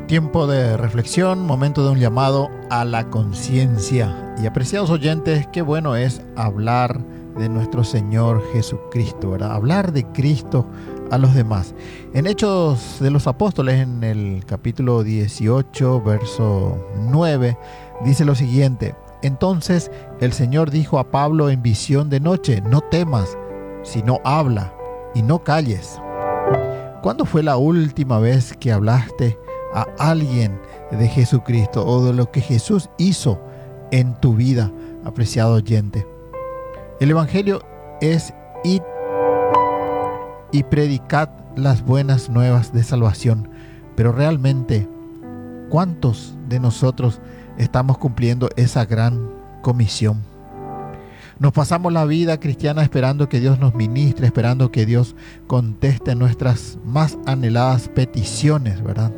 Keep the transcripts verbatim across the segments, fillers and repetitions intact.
Tiempo de reflexión, momento de un llamado a la conciencia. Y apreciados oyentes, qué bueno es hablar de nuestro Señor Jesucristo, ¿verdad? Hablar de Cristo a los demás. En Hechos de los Apóstoles, en el capítulo dieciocho, verso nueve, dice lo siguiente: Entonces el Señor dijo a Pablo en visión de noche: no temas, sino habla y no calles. ¿Cuándo fue la última vez que hablaste a alguien de Jesucristo o de lo que Jesús hizo en tu vida, apreciado oyente? El Evangelio es id y predicad las buenas nuevas de salvación, pero realmente, ¿cuántos de nosotros estamos cumpliendo esa gran comisión? Nos pasamos la vida cristiana esperando que Dios nos ministre, esperando que Dios conteste nuestras más anheladas peticiones, ¿verdad?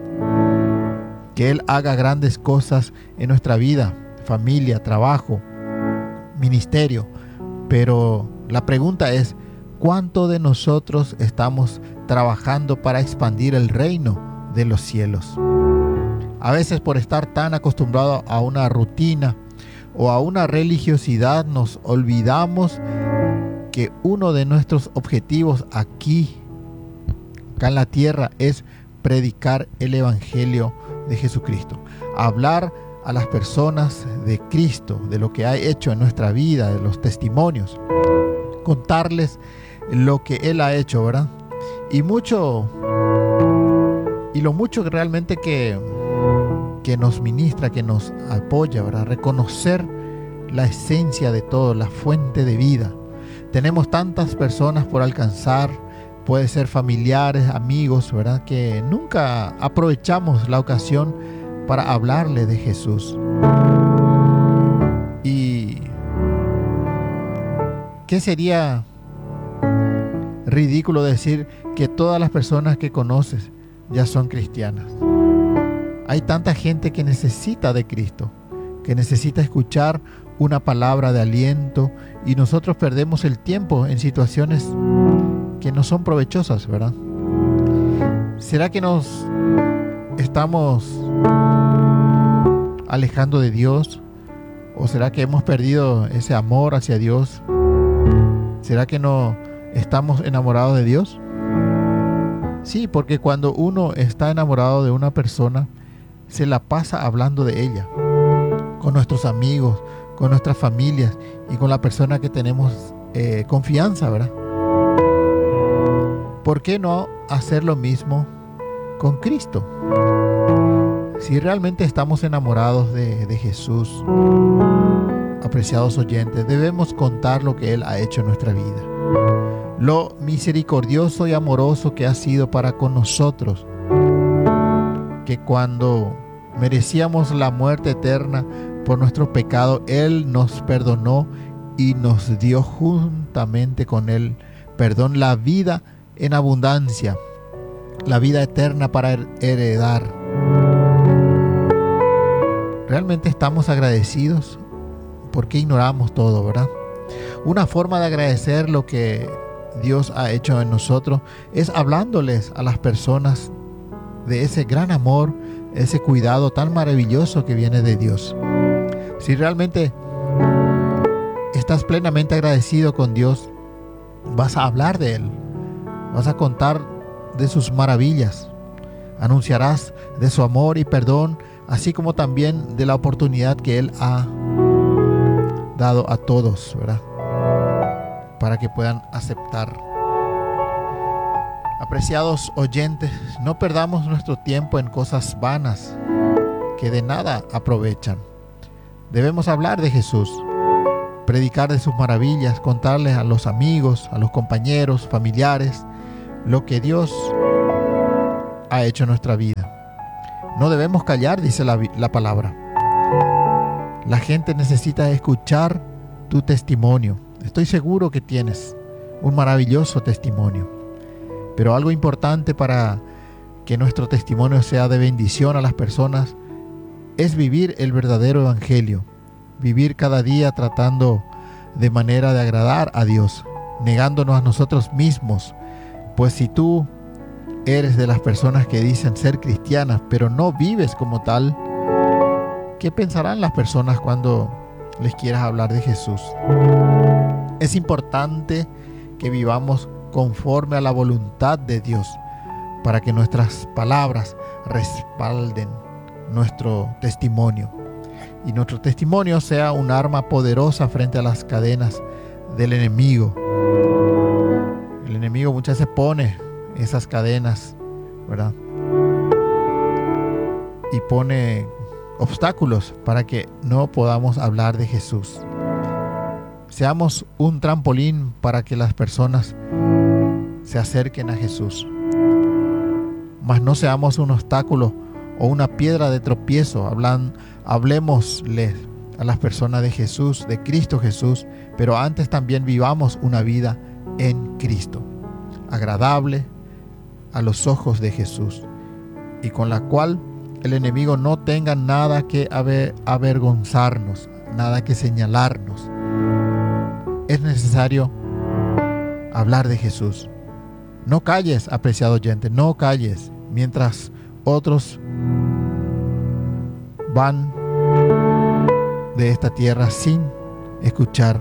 Que Él haga grandes cosas en nuestra vida, familia, trabajo, ministerio. Pero la pregunta es, ¿cuánto de nosotros estamos trabajando para expandir el reino de los cielos? A veces, por estar tan acostumbrado a una rutina o a una religiosidad, nos olvidamos que uno de nuestros objetivos aquí, acá en la tierra, es predicar el Evangelio de Jesucristo, hablar a las personas de Cristo, de lo que ha hecho en nuestra vida, de los testimonios, contarles lo que Él ha hecho, ¿verdad? Y mucho, y lo mucho que realmente que, que nos ministra, que nos apoya, ¿verdad? Reconocer la esencia de todo, la fuente de vida. Tenemos tantas personas por alcanzar, puede ser familiares, amigos, ¿verdad? Que nunca aprovechamos la ocasión para hablarle de Jesús. ¿Y qué sería ridículo decir que todas las personas que conoces ya son cristianas? Hay tanta gente que necesita de Cristo, que necesita escuchar una palabra de aliento, y nosotros perdemos el tiempo en situaciones que no son provechosas, ¿verdad? ¿Será que nos estamos alejando de Dios? ¿O será que hemos perdido ese amor hacia Dios? ¿Será que no estamos enamorados de Dios? Sí, porque cuando uno está enamorado de una persona, se la pasa hablando de ella, con nuestros amigos, con nuestras familias y con la persona que tenemos eh, confianza, ¿verdad? ¿Por qué no hacer lo mismo con Cristo? Si realmente estamos enamorados de, de Jesús, apreciados oyentes, debemos contar lo que Él ha hecho en nuestra vida, lo misericordioso y amoroso que ha sido para con nosotros, que cuando merecíamos la muerte eterna por nuestro pecado, Él nos perdonó y nos dio juntamente con Él perdón, la vida en abundancia, la vida eterna para heredar. ¿Realmente estamos agradecidos? ¿Por qué ignoramos todo, verdad? Una forma de agradecer lo que Dios ha hecho en nosotros es hablándoles a las personas de ese gran amor, ese cuidado tan maravilloso que viene de Dios. Si realmente estás plenamente agradecido con Dios, vas a hablar de Él, vas a contar de sus maravillas, anunciarás de su amor y perdón, así como también de la oportunidad que Él ha dado a todos, ¿verdad? Para que puedan aceptar. Apreciados oyentes, no perdamos nuestro tiempo en cosas vanas que de nada aprovechan. Debemos hablar de Jesús, predicar de sus maravillas, contarles a los amigos, a los compañeros, familiares, lo que Dios ha hecho en nuestra vida. No debemos callar, dice la, la palabra. La gente necesita escuchar tu testimonio. Estoy seguro que tienes un maravilloso testimonio. Pero algo importante para que nuestro testimonio sea de bendición a las personas es vivir el verdadero evangelio. Vivir cada día tratando de manera de agradar a Dios, negándonos a nosotros mismos. Pues si tú eres de las personas que dicen ser cristianas, pero no vives como tal, ¿qué pensarán las personas cuando les quieras hablar de Jesús? Es importante que vivamos conforme a la voluntad de Dios para que nuestras palabras respalden nuestro testimonio y nuestro testimonio sea un arma poderosa frente a las cadenas del enemigo. El enemigo muchas veces pone esas cadenas, ¿verdad? Y pone obstáculos para que no podamos hablar de Jesús. Seamos un trampolín para que las personas se acerquen a Jesús. Mas no seamos un obstáculo o una piedra de tropiezo. Hablan, hablemosle a las personas de Jesús, de Cristo Jesús, pero antes también vivamos una vida en Cristo, agradable a los ojos de Jesús, y con la cual el enemigo no tenga nada que aver, avergonzarnos, nada que señalarnos. Es necesario hablar de Jesús. No calles, apreciado oyente, no calles, mientras otros van de esta tierra sin escuchar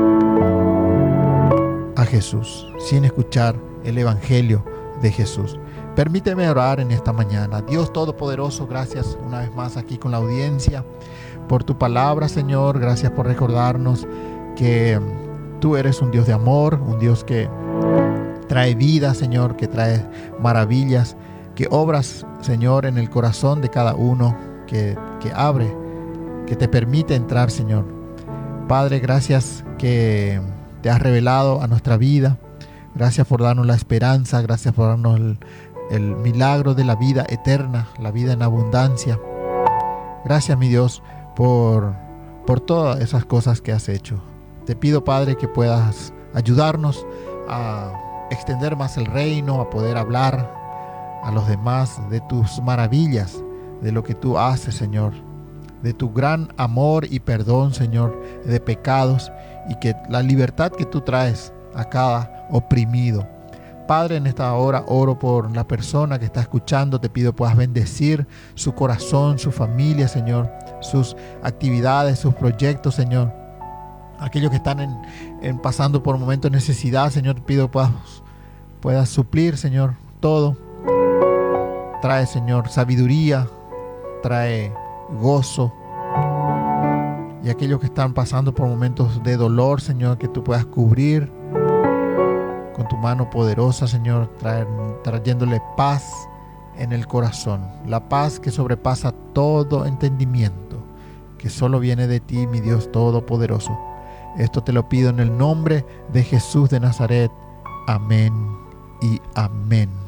a Jesús, sin escuchar el Evangelio de Jesús. Permíteme orar en esta mañana. Dios Todopoderoso, gracias una vez más aquí con la audiencia por tu palabra, Señor. Gracias por recordarnos que tú eres un Dios de amor, un Dios que trae vida, Señor, que trae maravillas, que obras, Señor, en el corazón de cada uno, que, que abre, que te permite entrar, Señor. Padre, gracias que te has revelado a nuestra vida. Gracias por darnos la esperanza, gracias por darnos el, el milagro de la vida eterna, la vida en abundancia. Gracias, mi Dios, por, por todas esas cosas que has hecho. Te pido, Padre, que puedas ayudarnos a extender más el reino, a poder hablar a los demás de tus maravillas, de lo que tú haces, Señor, de tu gran amor y perdón, Señor, de pecados, y que la libertad que tú traes a cada oprimido. Padre, en esta hora oro por la persona que está escuchando. Te pido puedas bendecir su corazón, su familia, Señor, sus actividades, sus proyectos, Señor. Aquellos que están en, en pasando por momentos de necesidad, Señor, te pido puedas, puedas suplir, Señor, todo. Trae, Señor, sabiduría, trae gozo. Y aquellos que están pasando por momentos de dolor, Señor, que tú puedas cubrir con tu mano poderosa, Señor, traer, trayéndole paz en el corazón. La paz que sobrepasa todo entendimiento, que solo viene de ti, mi Dios Todopoderoso. Esto te lo pido en el nombre de Jesús de Nazaret. Amén y amén.